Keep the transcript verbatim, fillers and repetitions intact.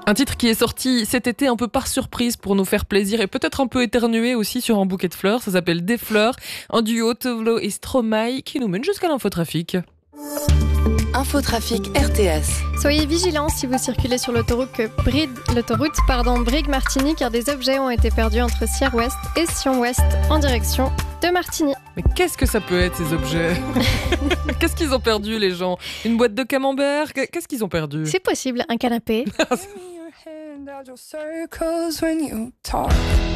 Un titre qui est sorti cet été un peu par surprise pour nous faire plaisir et peut-être un peu éternuer aussi sur un bouquet de fleurs. Ça s'appelle Des fleurs, un duo Tovlo et Stromae qui nous mène jusqu'à l'infotrafic. Infotrafic R T S. Soyez vigilants si vous circulez sur l'autoroute que Bride, l'autoroute pardon, Brigue-Martigny car des objets ont été perdus entre Sierre-Ouest et Sion-Ouest en direction de Martigny. Mais qu'est-ce que ça peut être ces objets? Qu'est-ce qu'ils ont perdu les gens? Une boîte de camembert? Qu'est-ce qu'ils ont perdu? C'est possible, un canapé.